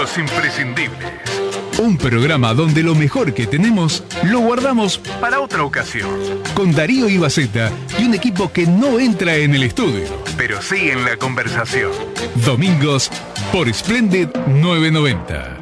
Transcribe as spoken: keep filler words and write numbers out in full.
Los imprescindibles. Un programa donde lo mejor que tenemos lo guardamos Para otra ocasión. con Darío Ibaceta y un equipo que no entra en el estudio. Pero sí en la conversación. Domingos por Splendid novecientos noventa.